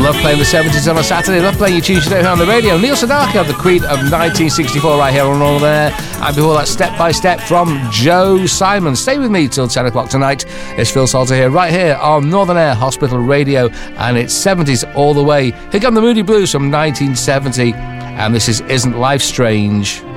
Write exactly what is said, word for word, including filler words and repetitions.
Love playing the seventies on a Saturday. Love playing your tunes today here on the radio. Neil Sedaka, the Queen of nineteen sixty-four, right here on Northern Air. And before that, Step by Step from Joe Simon. Stay with me till ten o'clock tonight. It's Phil Salter here, right here on Northern Air Hospital Radio. And it's seventies all the way. Here come the Moody Blues from nineteen seventy. And this is Isn't Life Strange?